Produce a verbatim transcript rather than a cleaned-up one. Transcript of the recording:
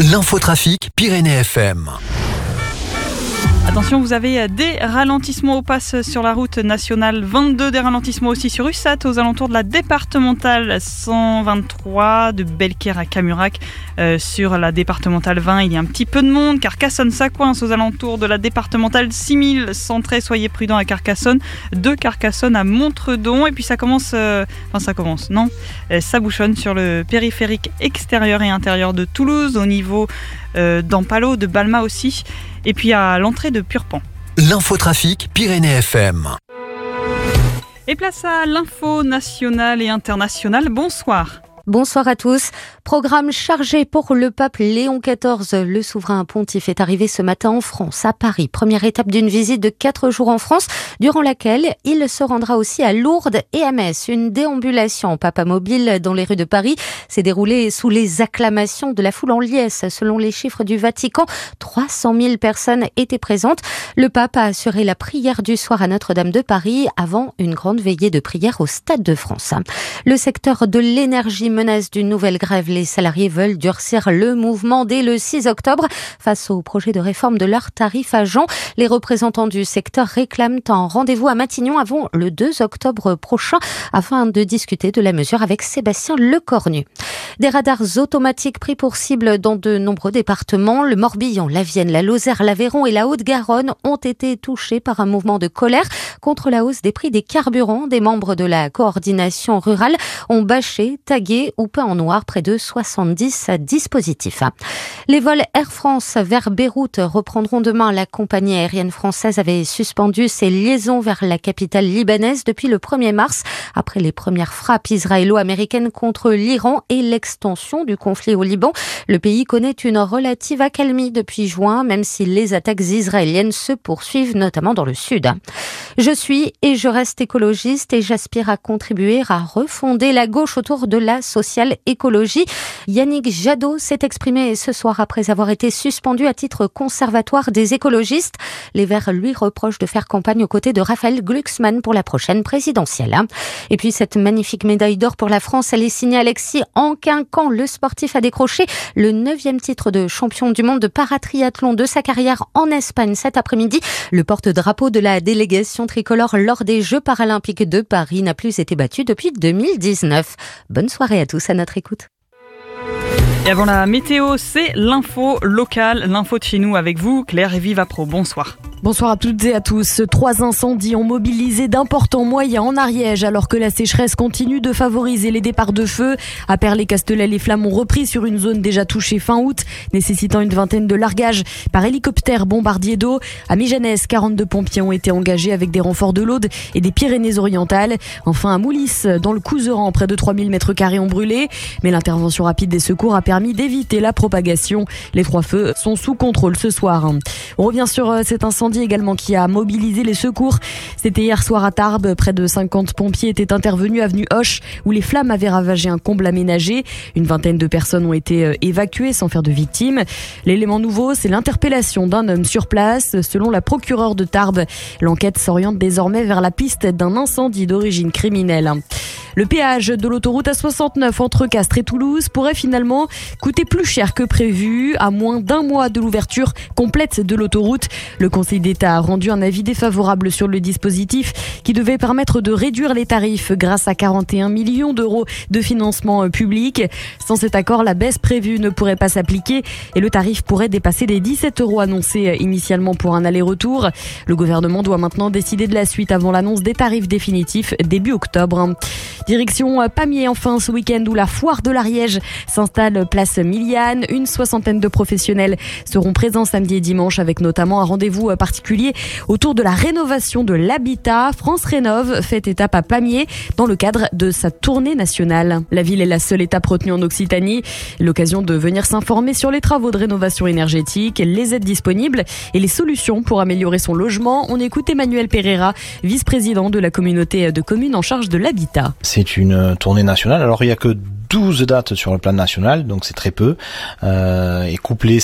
L'infotrafic Pyrénées F M. Attention, vous avez des ralentissements au pass sur la route nationale vingt-deux, des ralentissements aussi sur U S A T aux alentours de la départementale cent vingt-trois, de Belcaire à Camurac. Euh, sur la départementale vingt, il y a un petit peu de monde. Carcassonne, ça coince aux alentours de la départementale six mille, centré, soyez prudents à Carcassonne. De Carcassonne à Montredon. Et puis ça commence, euh, enfin ça commence, non, euh, ça bouchonne sur le périphérique extérieur et intérieur de Toulouse, au niveau euh, d'Ampalo, de Balma aussi. Et puis à l'entrée de Purpan. L'infotrafic Pyrénées F M. Et place à l'info nationale et internationale. Bonsoir. Bonsoir à tous. Programme chargé pour le pape Léon quatorze. Le souverain pontife est arrivé ce matin en France, à Paris. Première étape d'une visite de quatre jours en France, durant laquelle il se rendra aussi à Lourdes et à Metz. Une déambulation papamobile dans les rues de Paris s'est déroulée sous les acclamations de la foule en liesse. Selon les chiffres du Vatican, trois cent mille personnes étaient présentes. Le pape a assuré la prière du soir à Notre-Dame de Paris avant une grande veillée de prière au Stade de France. Le secteur de l'énergie menace d'une nouvelle grève. Les salariés veulent durcir le mouvement dès le six octobre face au projet de réforme de leurs tarifs agents. Les représentants du secteur réclament un rendez-vous à Matignon avant le deux octobre prochain afin de discuter de la mesure avec Sébastien Lecornu. Des radars automatiques pris pour cible dans de nombreux départements. Le Morbihan, la Vienne, la Lozère, l'Aveyron et la Haute-Garonne ont été touchés par un mouvement de colère contre la hausse des prix des carburants. Des membres de la coordination rurale ont bâché, tagué ou peint en noir près de soixante-dix dispositifs. Les vols Air France vers Beyrouth reprendront demain. La compagnie aérienne française avait suspendu ses liaisons vers la capitale libanaise depuis le premier mars, après les premières frappes israélo-américaines contre l'Iran et l'extension du conflit au Liban. Le pays connaît une relative accalmie depuis juin, même si les attaques israéliennes se poursuivent, notamment dans le sud. Je suis et je reste écologiste et j'aspire à contribuer à refonder la gauche autour de la social-écologie. Yannick Jadot s'est exprimé ce soir après avoir été suspendu à titre conservatoire des écologistes. Les Verts lui reprochent de faire campagne aux côtés de Raphaël Glucksmann pour la prochaine présidentielle. Et puis cette magnifique médaille d'or pour la France, elle est signée Alexis Anquincan. Le sportif a décroché le neuvième titre de champion du monde de paratriathlon de sa carrière en Espagne cet après-midi. Le porte-drapeau de la délégation tricolore lors des Jeux paralympiques de Paris n'a plus été battu depuis deux mille dix-neuf. Bonne soirée à tous à notre écoute. Et avant la météo, c'est l'info locale, l'info de chez nous avec vous, Claire et Vivapro. Bonsoir. Bonsoir à toutes et à tous. Trois incendies ont mobilisé d'importants moyens en Ariège alors que la sécheresse continue de favoriser les départs de feu. À Perles-et-Castelet, les flammes ont repris sur une zone déjà touchée fin août, nécessitant une vingtaine de largages par hélicoptère bombardier d'eau. À Mijanès, quarante-deux pompiers ont été engagés avec des renforts de l'Aude et des Pyrénées-Orientales. Enfin à Moulis, dans le Couseran, près de trois mille mètres carrés ont brûlé. Mais l'intervention rapide des secours a permis d'éviter la propagation. Les trois feux sont sous contrôle ce soir. On revient sur cet incendie également qui a mobilisé les secours. C'était hier soir à Tarbes. Près de cinquante pompiers étaient intervenus avenue Hoche où les flammes avaient ravagé un comble aménagé. Une vingtaine de personnes ont été évacuées sans faire de victimes. L'élément nouveau, c'est l'interpellation d'un homme sur place. Selon la procureure de Tarbes, l'enquête s'oriente désormais vers la piste d'un incendie d'origine criminelle. Le péage de l'autoroute A soixante-neuf entre Castres et Toulouse pourrait finalement coûter plus cher que prévu, à moins d'un mois de l'ouverture complète de l'autoroute. Le Conseil d'État a rendu un avis défavorable sur le dispositif qui devait permettre de réduire les tarifs grâce à quarante et un millions d'euros de financement public. Sans cet accord, la baisse prévue ne pourrait pas s'appliquer et le tarif pourrait dépasser les dix-sept euros annoncés initialement pour un aller-retour. Le gouvernement doit maintenant décider de la suite avant l'annonce des tarifs définitifs début octobre. Direction Pamiers enfin ce week-end où la foire de l'Ariège s'installe place Miliane. Une soixantaine de professionnels seront présents samedi et dimanche avec notamment un rendez-vous particulier autour de la rénovation de l'habitat. France Rénov fait étape à Pamiers dans le cadre de sa tournée nationale. La ville est la seule étape retenue en Occitanie. L'occasion de venir s'informer sur les travaux de rénovation énergétique, les aides disponibles et les solutions pour améliorer son logement. On écoute Emmanuel Pereira, vice-président de la communauté de communes en charge de l'habitat. C'est une tournée nationale. Alors il n'y a que douze dates sur le plan national, donc c'est très peu. Euh, et couplé